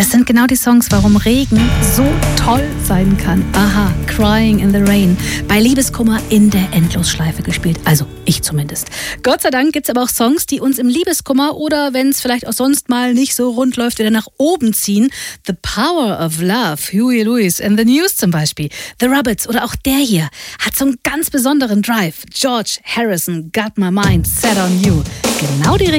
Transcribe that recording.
Das sind genau die Songs, warum Regen so toll sein kann. Aha, Crying in the Rain. Bei Liebeskummer in der Endlosschleife gespielt. Also ich zumindest. Gott sei Dank gibt es aber auch Songs, die uns im Liebeskummer oder wenn es vielleicht auch sonst mal nicht so rund läuft, wieder nach oben ziehen. The Power of Love, Huey Lewis and the News zum Beispiel. The Rubbits oder auch der hier hat so einen ganz besonderen Drive. George Harrison, Got My Mind Set on You. Genau die